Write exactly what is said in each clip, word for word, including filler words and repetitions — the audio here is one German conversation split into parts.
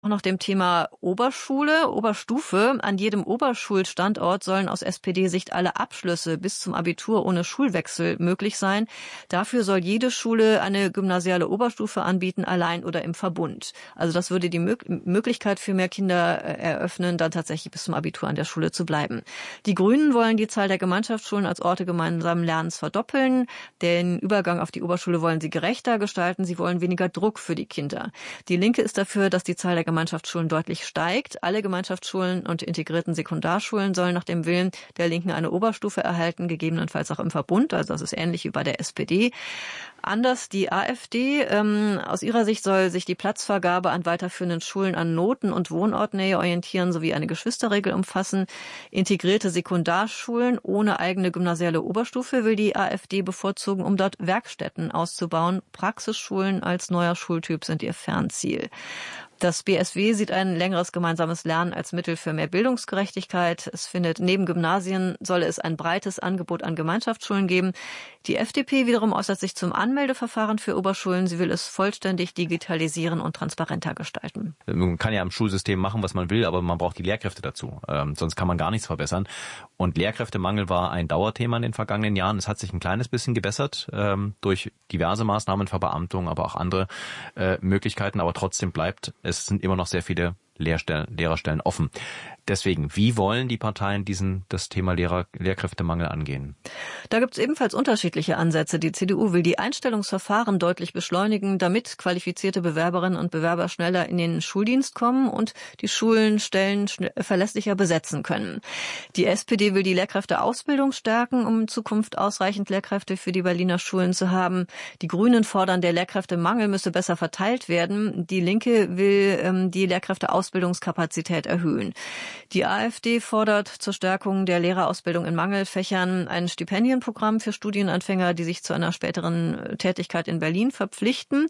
Noch dem Thema Oberschule, Oberstufe. An jedem Oberschulstandort sollen aus S P D-Sicht alle Abschlüsse bis zum Abitur ohne Schulwechsel möglich sein. Dafür soll jede Schule eine gymnasiale Oberstufe anbieten, allein oder im Verbund. Also das würde die Möglichkeit für mehr Kinder eröffnen, dann tatsächlich bis zum Abitur an der Schule zu bleiben. Die Grünen wollen die Zahl der Gemeinschaftsschulen als Orte gemeinsamen Lernens verdoppeln. Den Übergang auf die Oberschule wollen sie gerechter gestalten. Sie wollen weniger Druck für die Kinder. Die Linke ist dafür, dass die Zahl der Gemeinschaftsschulen deutlich steigt. Alle Gemeinschaftsschulen und integrierten Sekundarschulen sollen nach dem Willen der Linken eine Oberstufe erhalten, gegebenenfalls auch im Verbund. Also das ist ähnlich wie bei der S P D. Anders die AfD. Ähm, aus ihrer Sicht soll sich die Platzvergabe an weiterführenden Schulen an Noten und Wohnortnähe orientieren sowie eine Geschwisterregel umfassen. Integrierte Sekundarschulen ohne eigene gymnasiale Oberstufe will die AfD bevorzugen, um dort Werkstätten auszubauen. Praxisschulen als neuer Schultyp sind ihr Fernziel. Das B S W sieht ein längeres gemeinsames Lernen als Mittel für mehr Bildungsgerechtigkeit. Es findet, neben Gymnasien solle es ein breites Angebot an Gemeinschaftsschulen geben. Die F D P wiederum äußert sich zum Anmeldeverfahren für Oberschulen. Sie will es vollständig digitalisieren und transparenter gestalten. Man kann ja im Schulsystem machen, was man will, aber man braucht die Lehrkräfte dazu. Ähm, sonst kann man gar nichts verbessern. Und Lehrkräftemangel war ein Dauerthema in den vergangenen Jahren. Es hat sich ein kleines bisschen gebessert ähm, durch diverse Maßnahmen, Verbeamtung, aber auch andere äh, Möglichkeiten. Aber trotzdem bleibt, es sind immer noch sehr viele Lehrstellen, Lehrerstellen offen. Deswegen, wie wollen die Parteien diesen das Thema Lehrer, Lehrkräftemangel angehen? Da gibt es ebenfalls unterschiedliche Ansätze. Die C D U will die Einstellungsverfahren deutlich beschleunigen, damit qualifizierte Bewerberinnen und Bewerber schneller in den Schuldienst kommen und die Schulen Stellen verlässlicher besetzen können. Die S P D will die Lehrkräfteausbildung stärken, um in Zukunft ausreichend Lehrkräfte für die Berliner Schulen zu haben. Die Grünen fordern, der Lehrkräftemangel müsse besser verteilt werden. Die Linke will ähm, die Lehrkräfteausbildungskapazität erhöhen. Die AfD fordert zur Stärkung der Lehrerausbildung in Mangelfächern ein Stipendienprogramm für Studienanfänger, die sich zu einer späteren Tätigkeit in Berlin verpflichten.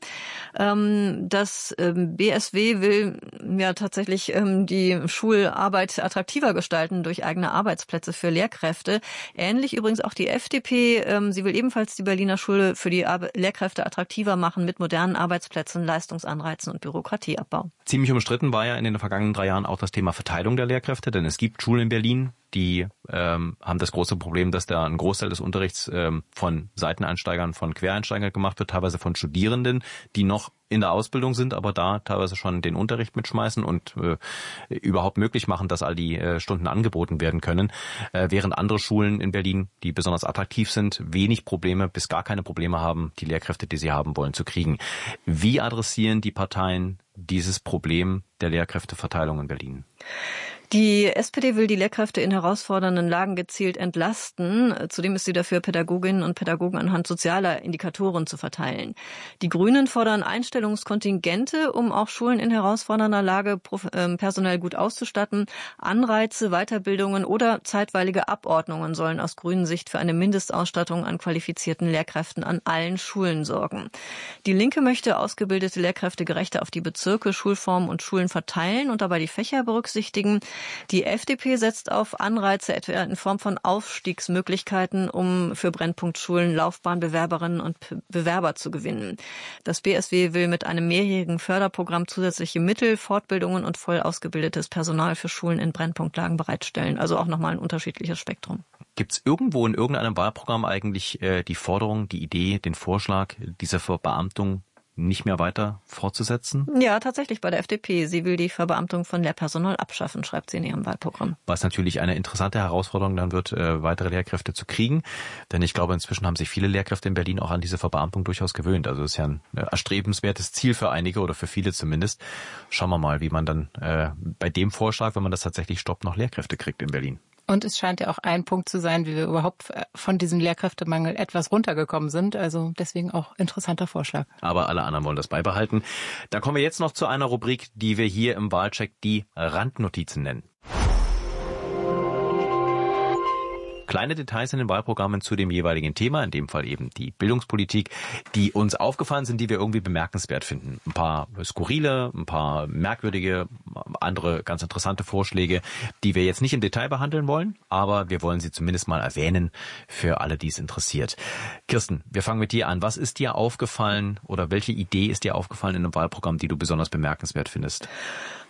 Das B S W will ja tatsächlich die Schularbeit attraktiver gestalten durch eigene Arbeitsplätze für Lehrkräfte. Ähnlich übrigens auch die F D P. Sie will ebenfalls die Berliner Schule für die Lehrkräfte attraktiver machen mit modernen Arbeitsplätzen, Leistungsanreizen und Bürokratieabbau. Ziemlich umstritten war ja in den vergangenen drei Jahren auch das Thema Verteilung der Lehrkräfte, denn es gibt Schulen in Berlin, die ähm, haben das große Problem, dass da ein Großteil des Unterrichts ähm, von Seiteneinsteigern, von Quereinsteigern gemacht wird, teilweise von Studierenden, die noch in der Ausbildung sind, aber da teilweise schon den Unterricht mitschmeißen und äh, überhaupt möglich machen, dass all die äh, Stunden angeboten werden können, äh, während andere Schulen in Berlin, die besonders attraktiv sind, wenig Probleme bis gar keine Probleme haben, die Lehrkräfte, die sie haben wollen, zu kriegen. Wie adressieren die Parteien dieses Problem der Lehrkräfteverteilung in Berlin? Die S P D will die Lehrkräfte in herausfordernden Lagen gezielt entlasten. Zudem ist sie dafür, Pädagoginnen und Pädagogen anhand sozialer Indikatoren zu verteilen. Die Grünen fordern Einstellungskontingente, um auch Schulen in herausfordernder Lage personell gut auszustatten. Anreize, Weiterbildungen oder zeitweilige Abordnungen sollen aus grünen Sicht für eine Mindestausstattung an qualifizierten Lehrkräften an allen Schulen sorgen. Die Linke möchte ausgebildete Lehrkräfte gerechter auf die Bezirke, Schulformen und Schulen verteilen und dabei die Fächer berücksichtigen. Die F D P setzt auf Anreize etwa in Form von Aufstiegsmöglichkeiten, um für Brennpunktschulen Laufbahnbewerberinnen und Bewerber zu gewinnen. Das B S W will mit einem mehrjährigen Förderprogramm zusätzliche Mittel, Fortbildungen und voll ausgebildetes Personal für Schulen in Brennpunktlagen bereitstellen. Also auch nochmal ein unterschiedliches Spektrum. Gibt es irgendwo in irgendeinem Wahlprogramm eigentlich äh, die Forderung, die Idee, den Vorschlag dieser Verbeamtung nicht mehr weiter fortzusetzen? Ja, tatsächlich bei der F D P. Sie will die Verbeamtung von Lehrpersonal abschaffen, schreibt sie in ihrem Wahlprogramm. Was natürlich eine interessante Herausforderung dann wird, äh, weitere Lehrkräfte zu kriegen. Denn ich glaube, inzwischen haben sich viele Lehrkräfte in Berlin auch an diese Verbeamtung durchaus gewöhnt. Also es ist ja ein äh, erstrebenswertes Ziel für einige oder für viele zumindest. Schauen wir mal, wie man dann äh, bei dem Vorschlag, wenn man das tatsächlich stoppt, noch Lehrkräfte kriegt in Berlin. Und es scheint ja auch ein Punkt zu sein, wie wir überhaupt von diesem Lehrkräftemangel etwas runtergekommen sind. Also deswegen auch interessanter Vorschlag. Aber alle anderen wollen das beibehalten. Dann kommen wir jetzt noch zu einer Rubrik, die wir hier im Wahlcheck die Randnotizen nennen. Kleine Details in den Wahlprogrammen zu dem jeweiligen Thema, in dem Fall eben die Bildungspolitik, die uns aufgefallen sind, die wir irgendwie bemerkenswert finden. Ein paar skurrile, ein paar merkwürdige, noch andere ganz interessante Vorschläge, die wir jetzt nicht im Detail behandeln wollen, aber wir wollen sie zumindest mal erwähnen für alle, die es interessiert. Kirsten, wir fangen mit dir an. Was ist dir aufgefallen oder welche Idee ist dir aufgefallen in einem Wahlprogramm, die du besonders bemerkenswert findest?